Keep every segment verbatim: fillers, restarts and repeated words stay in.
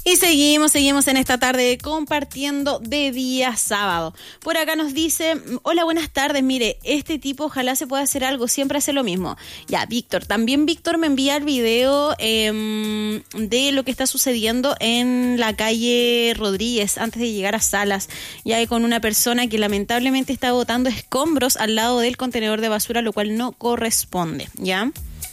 Y seguimos, seguimos en esta tarde compartiendo de día sábado. Por acá nos dice, hola, buenas tardes, mire, este tipo ojalá se pueda hacer algo, siempre hace lo mismo. Ya, Víctor, también Víctor me envía el video eh, de lo que está sucediendo en la calle Rodríguez antes de llegar a Salas, ya que con una persona que lamentablemente está botando escombros al lado del contenedor de basura, lo cual no corresponde, ¿ya?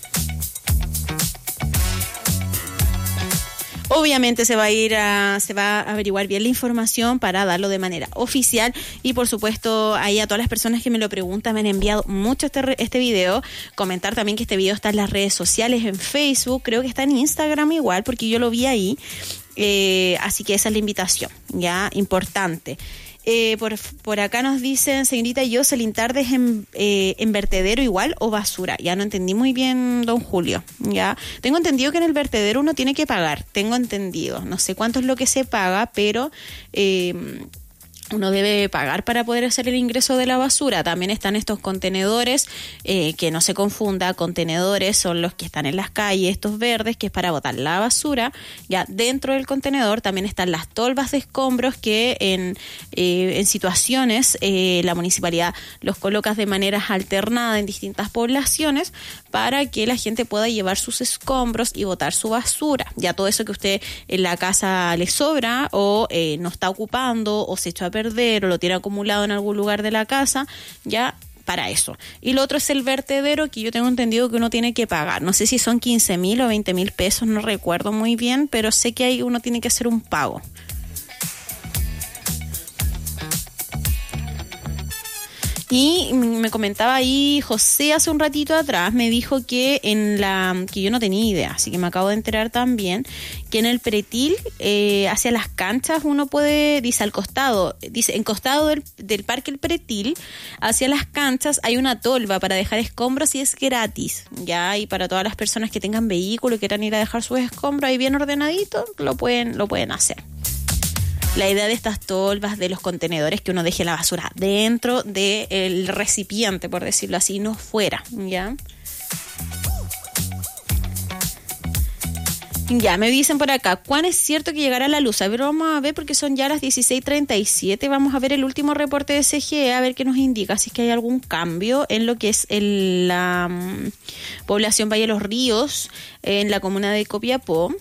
Obviamente se va a ir a, se va a averiguar bien la información para darlo de manera oficial y por supuesto ahí a todas las personas que me lo preguntan me han enviado mucho este, este video. Comentar también que este video está en las redes sociales, en Facebook, creo que está en Instagram igual porque yo lo vi ahí, eh, así que esa es la invitación, ya, importante. Eh, por, por acá nos dicen, señorita Jocelyn, ¿tardes en, eh, en vertedero igual o basura? Ya no entendí muy bien, don Julio. Ya tengo entendido que en el vertedero uno tiene que pagar, tengo entendido. No sé cuánto es lo que se paga, pero eh, uno debe pagar para poder hacer el ingreso de la basura. También están estos contenedores, eh, que no se confunda, contenedores son los que están en las calles, estos verdes, que es para botar la basura. Ya dentro del contenedor también están las tolvas de escombros que en, eh, en situaciones eh, la municipalidad los coloca de manera alternada en distintas poblaciones para que la gente pueda llevar sus escombros y botar su basura. Ya todo eso que usted en la casa le sobra o eh, no está ocupando o se echó a perder o lo tiene acumulado en algún lugar de la casa, ya para eso. Y lo otro es el vertedero, que yo tengo entendido que uno tiene que pagar. No sé si son quince mil o veinte mil pesos, no recuerdo muy bien, pero sé que ahí uno tiene que hacer un pago. Y me comentaba ahí José hace un ratito atrás, me dijo que en la que yo no tenía idea, así que me acabo de enterar también que en el Pretil, eh, hacia las canchas, uno puede, dice al costado, dice en costado del, del Parque El Pretil, hacia las canchas hay una tolva para dejar escombros y es gratis, ya, y para todas las personas que tengan vehículo y quieran ir a dejar sus escombros ahí bien ordenaditos, lo pueden, lo pueden hacer. La idea de estas tolvas, de los contenedores, que uno deje la basura dentro del recipiente, por decirlo así, no fuera, ¿ya? Ya, me dicen por acá, ¿cuán es cierto que llegará la luz? A ver, vamos a ver porque son ya las dieciséis treinta y siete, vamos a ver el último reporte de C G E, a ver qué nos indica, si es que hay algún cambio en lo que es el, la um, población Valle de los Ríos, en la comuna de Copiapó.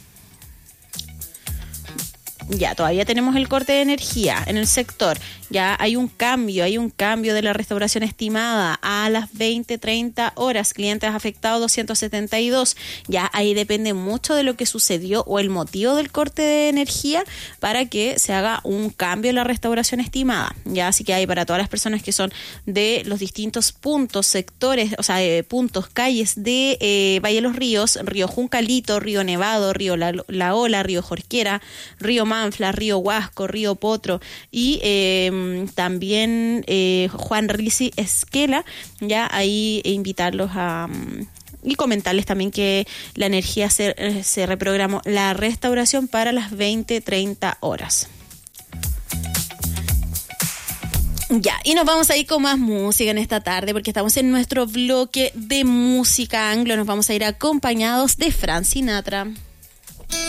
Ya, todavía tenemos el corte de energía en el sector. Ya hay un cambio, hay un cambio de la restauración estimada a las veinte treinta horas. Clientes afectados doscientos setenta y dos. Ya ahí depende mucho de lo que sucedió o el motivo del corte de energía para que se haga un cambio en la restauración estimada. Ya, así que hay para todas las personas que son de los distintos puntos, sectores, o sea, eh, puntos, calles de eh, Valle de los Ríos, Río Juncalito, Río Nevado, Río La, La Ola, Río Jorquera, Río Manfla, Río Huasco, Río Potro y eh, también eh, Juan Rizzi Esquela, ya ahí invitarlos a y comentarles también que la energía se, se reprogramó la restauración para las veinte treinta horas. Ya, y nos vamos a ir con más música en esta tarde porque estamos en nuestro bloque de música anglo. Nos vamos a ir acompañados de Frank Sinatra.